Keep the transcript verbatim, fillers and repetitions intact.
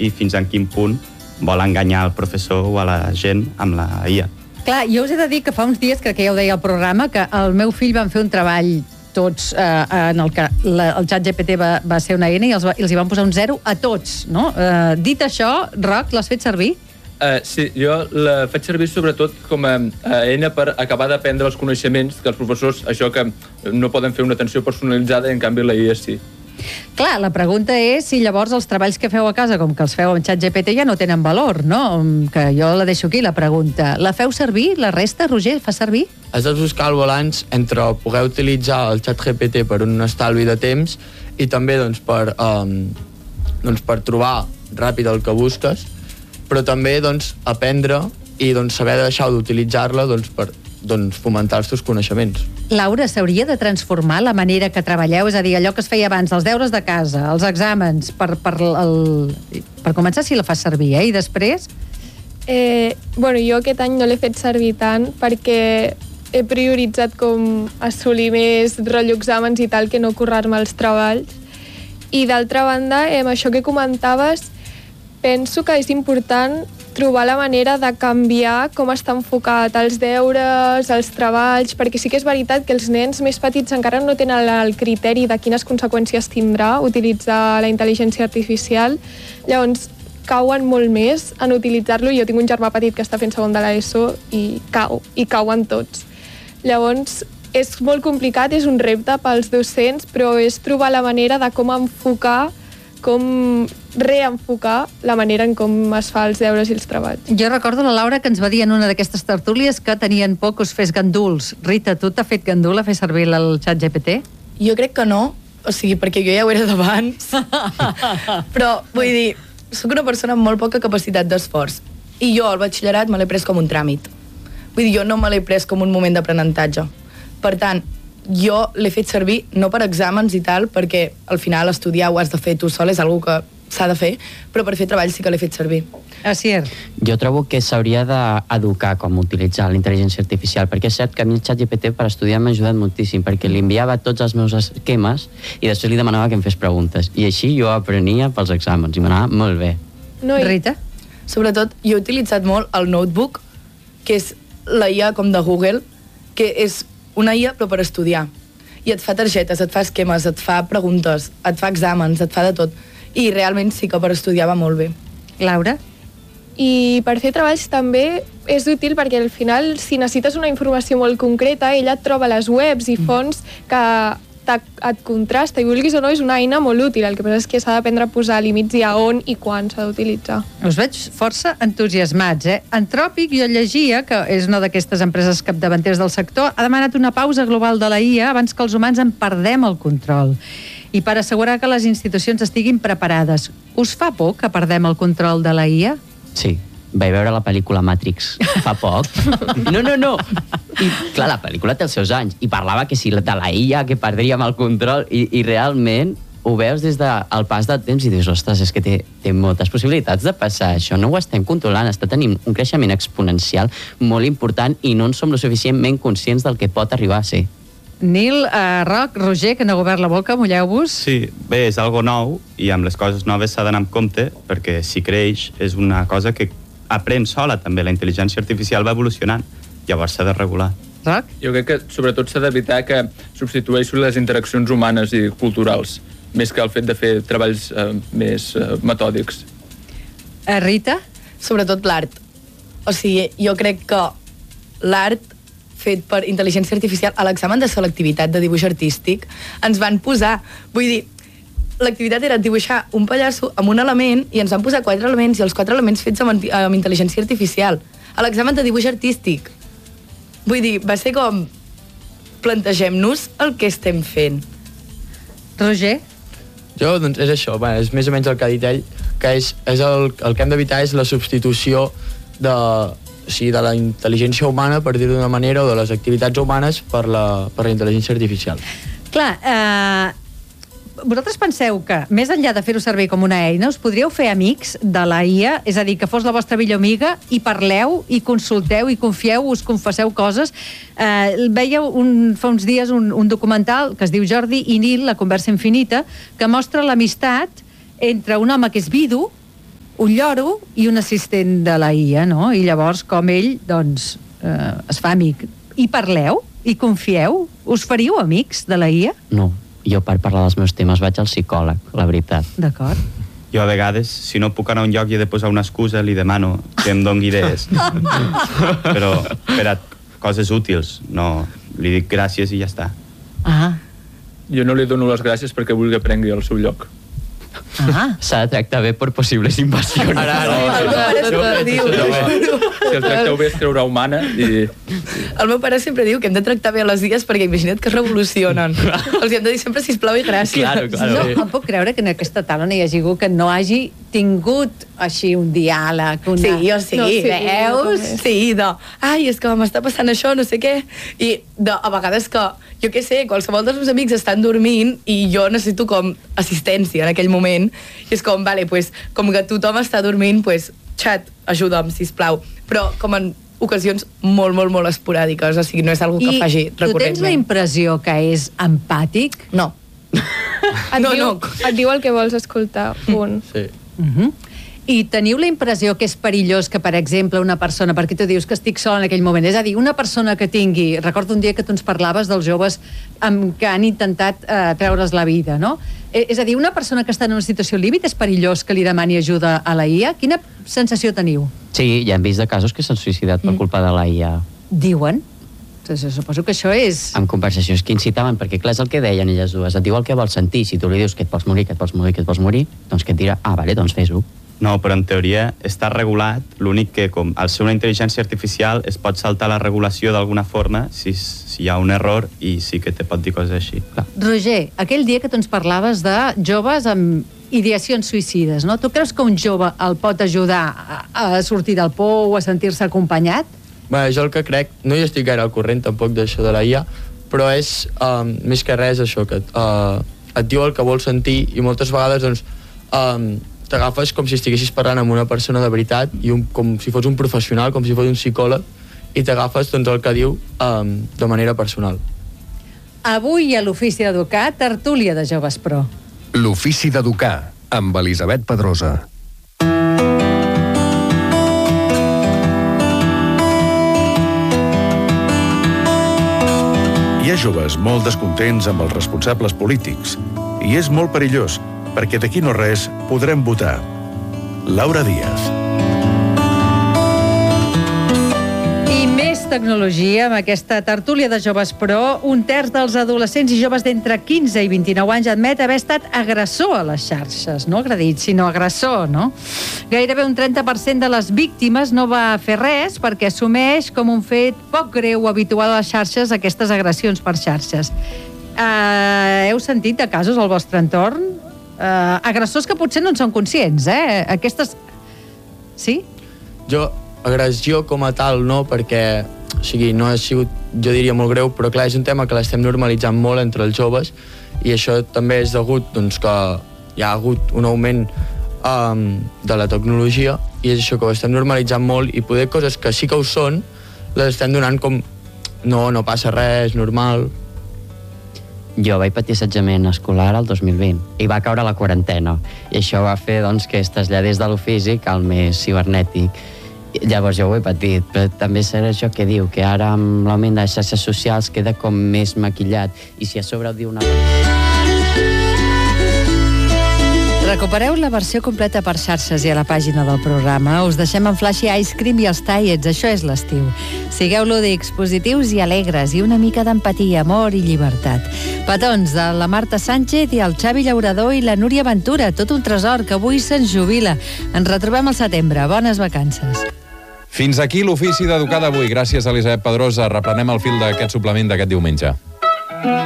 i fins en quin punt vol enganyar el professor o a la gent amb la I A. Clar, jo us he de dir que fa uns dies, crec que ja ho deia al programa, que el meu fill van fer un treball tots, eh, en el que la, el xat G P T va, va ser una eina i els, va, i els hi van posar un zero a tots, no? Eh, dit això, Roc, l'has fet servir? Uh, sí, jo la faig servir sobretot com a, a eina per acabar d'aprendre els coneixements que els professors, això que no poden fer una atenció personalitzada i en canvi la I A sí. Clar, la pregunta és si llavors els treballs que feu a casa, com que els feu amb xat G P T, ja no tenen valor, no? Que jo la deixo aquí, la pregunta. La feu servir? La resta, Roger, fa servir? Has de buscar el balanç entre poder utilitzar el xat G P T per un estalvi de temps i també doncs, per, um, doncs, per trobar ràpid el que busques, però també doncs, aprendre i doncs, saber deixar d'utilitzar-la doncs, per doncs, fomentar els teus coneixements. Laura, s'hauria de transformar la manera que treballeu? És a dir, allò que es feia abans, els deures de casa, els exàmens, per, per, el, per començar si la fas servir, eh? I després? Eh, bueno, jo aquest any no l'he fet servir tant perquè he prioritzat com assolir més rotllo exàmens i tal que no currar-me els treballs. I d'altra banda, eh, amb això que comentaves, penso que és important trobar la manera de canviar com està enfocat els deures, els treballs, perquè sí que és veritat que els nens més petits encara no tenen el criteri de quines conseqüències tindrà utilitzar la intel·ligència artificial. Llavors, cauen molt més en utilitzar-lo. Jo tinc un germà petit que està fent segon de l'ESO i cau, i cauen tots. Llavors, és molt complicat, és un repte pels docents, però és trobar la manera de com enfocar com reenfocar la manera en com es fa els deures i els treballs. Jo recordo la Laura que ens va dir en una d'aquestes tertúlies que tenien por que us fes ganduls. Rita, tu t'ha fet gandul a fer servir el xat G P T? Jo crec que no, o sigui, perquè jo ja ho era d'abans. Però, vull dir, soc una persona amb molt poca capacitat d'esforç. I jo, el batxillerat, me l'he pres com un tràmit. Vull dir, jo no me l'he pres com un moment d'aprenentatge. Per tant, jo l'he fet servir no per exàmens i tal, perquè al final estudiar ho has de fer tu sol, és una cosa que s'ha de fer, però per fer treball sí que l'he fet servir. Asier. Jo trobo que s'hauria d'educar com utilitzar la intel·ligència artificial, perquè és cert que a mi el xat G P T per estudiar m'ha ajudat moltíssim, perquè li enviava tots els meus esquemes i després li demanava que em fes preguntes. I així jo aprenia pels exàmens i m'anava molt bé. No, i... Rita? Sobretot, jo he utilitzat molt el Notebook, que és la I A com de Google, que és una I A però per estudiar. I et fa targetes, et fa esquemes, et fa preguntes, et fa exàmens, et fa de tot. I realment sí que per estudiar va molt bé. Laura? I per fer treballs també és útil perquè al final, si necessites una informació molt concreta, ella et troba les webs i fonts que et contrasta, i vulguis o no, és una eina molt útil. El que passa és que s'ha d'aprendre a posar límits i a on i quan s'ha d'utilitzar. Us veig força entusiasmats, eh? Antròpic, jo llegia, que és una d'aquestes empreses capdavanteres del sector, ha demanat una pausa global de la I A abans que els humans en perdem el control. I per assegurar que les institucions estiguin preparades. Us fa por que perdem el control de la I A? Sí. Vaig veure la pel·lícula Matrix fa poc. No, no, no. I, clar, la pel·lícula té els seus anys. I parlava que si de la I A, que perdríem el control. I, i realment ho veus des del pas del temps i dius, ostres, és que té, té moltes possibilitats de passar. Això no ho estem controlant. Està tenint un creixement exponencial molt important i no en som lo suficientment conscients del que pot arribar a ser. Nil, uh, Roc, Roger, que no heu obert la boca, mulleu-vos. Sí, bé, és algo nou i amb les coses noves s'ha d'anar amb compte perquè si creix és una cosa que aprèn sola també, la intel·ligència artificial va evolucionant, llavors s'ha de regular. Roc? Jo crec que sobretot s'ha d'evitar que substitueixi les interaccions humanes i culturals, més que el fet de fer treballs eh, més eh, metòdics. Eh, Rita? Sobretot l'art. O sigui, jo crec que l'art fet per intel·ligència artificial a l'examen de selectivitat de dibuix artístic ens van posar, vull dir, l'activitat era dibuixar un pallasso amb un element i ens van posar quatre elements i els quatre elements fets amb, amb intel·ligència artificial a l'examen de dibuix artístic. Vull dir, va ser com plantegem-nos el que estem fent. Roger? Jo, doncs, és això, bé, és més o menys el que ha dit ell, que és, és el, el que hem d'evitar és la substitució de, o sigui, de la intel·ligència humana, per dir-ho d'una manera, o de les activitats humanes per la, per la intel·ligència artificial. Clar, eh... vosaltres penseu que, més enllà de fer-ho servir com una eina, us podríeu fer amics de la I A? És a dir, que fos la vostra millor amiga i parleu, i consulteu, i confieu, us confesseu coses. Eh, veieu un, fa uns dies un, un documental que es diu Jordi i Nil, la conversa infinita, que mostra l'amistat entre un home que és vidu un lloro i un assistent de la I A, no? I llavors, com ell, doncs, eh, es fa amic. I parleu? I confieu? Us faríeu amics de la I A? No, jo per parlar dels meus temes vaig al psicòleg, la veritat. D'acord. Jo a vegades, si no puc anar a un lloc i he de posar una excusa, li demano que em doni idees. Però per a coses útils, no. Li dic gràcies i ja està. Ah. Jo no li dono les gràcies perquè vulgui prengui el seu lloc. Ah. S'ha de tractar bé per possibles invasions. Ara, ara. El meu pare sempre diu... Si el tracteu bé és creure humana i... El meu pare sempre diu que hem de tractar bé les dies perquè imagina't que es revolucionen. Els hem de dir sempre sisplau i gràcies. Claro, claro. No, em puc creure que en aquesta taula no hi hagi algú que no hagi tingut així un diàleg, una... Sí, jo sí, No, sí, veus? jo Sí, de, ai, és que m'està passant això, no sé què. I de, a vegades que, jo què sé, qualsevol dels meus amics estan dormint i jo necessito com assistència en aquell moment. I és com, vale, pues, com que tothom està dormint, pues, xat, ajuda'm, sisplau. Però com en ocasions molt, molt, molt esporàdiques, o sigui, no és algo que I faci tu tens la recurrentment. impressió que és empàtic? No. Et, No, diu, no. et diu el que vols escoltar, punt. Sí. Uh -huh. I teniu la impressió que és perillós que, per exemple, una persona, perquè tu dius que estic sola en aquell moment, és a dir, una persona que tingui, recordo un dia que tu ens parlaves dels joves amb, que han intentat eh, treure's la vida, no? Eh, és a dir, una persona que està en una situació límit és perillós que li demani ajuda a la I A? Quina sensació teniu? Sí, ja hem vist de casos que s'han suïcidat per culpa de la I A. Diuen? Suposo que això és... Amb conversacions que incitaven, perquè clar, és el que deien elles dues. Et diu el que vols sentir. Si tu li dius que et vols morir, que et vols morir, que et vols morir, doncs que et dirà, ah, vale, doncs fes-ho. No, però en teoria està regulat, l'únic que, com al ser una intel·ligència artificial, es pot saltar la regulació d'alguna forma si, si hi ha un error i sí que te pot dir coses així. Clar. Roger, aquell dia que tu ens parlaves de joves amb ideacions suïcides, no? Tu creus que un jove el pot ajudar a, a sortir del pou, a sentir-se acompanyat? Bé, jo el que crec, no hi estic gaire al corrent tampoc d'això de la I A, però és um, més que res això, que uh, et diu el que vols sentir i moltes vegades doncs, um, t'agafes com si estiguessis parlant amb una persona de veritat i un, com si fos un professional, com si fos un psicòleg, i t'agafes doncs, el que diu um, de manera personal. Avui a l'Ofici d'Educar, tertúlia de Joves Pro. L'Ofici d'Educar, amb Elisabet Pedrosa. Hi ha joves molt descontents amb els responsables polítics i és molt perillós perquè d'aquí no res podrem votar. Laura Díaz. I més tecnologia amb aquesta tertúlia de Joves Pro. Un terç dels adolescents i joves d'entre quinze i vint-i-nou anys admet haver estat agressor a les xarxes. No agredit, sinó agressor, no? Gairebé un trenta per cent de les víctimes no va fer res perquè assumeix com un fet poc greu habitual a les xarxes aquestes agressions per xarxes. Uh, heu sentit de casos al vostre entorn? Uh, agressors que potser no en són conscients, eh? Aquestes... Sí? Jo, agressió com a tal no, perquè o sigui, no ha sigut, jo diria, molt greu, però clar, és un tema que l'estem normalitzant molt entre els joves i això també és degut doncs, que hi ha hagut un augment um, de la tecnologia i és això que ho estem normalitzant molt i poder coses que sí que ho són les estem donant com no, no passa res, normal. Jo vaig patir assetjament escolar el dos mil vint i va caure la quarantena i això va fer doncs, que es traslladés de lo físic al més cibernètic. Llavors jo ho he patit, però també serà això que diu, que ara amb l'augment de les xarxes socials queda com més maquillat i si a sobre ho diu una... Recupereu la versió completa per xarxes i a la pàgina del programa. Us deixem en Flashy Ice Cream i els Tiets, això és l'estiu. Sigueu lúdics, positius i alegres i una mica d'empatia, amor i llibertat. Petons de la Marta Sánchez i el Xavi Llaurador i la Núria Ventura, tot un tresor que avui se'n jubila. Ens retrobem al setembre. Bones vacances. Fins aquí l'Ofici d'Educar d'avui. Gràcies a Elisabet Pedrosa. Reprenem el fil d'aquest suplement d'aquest diumenge.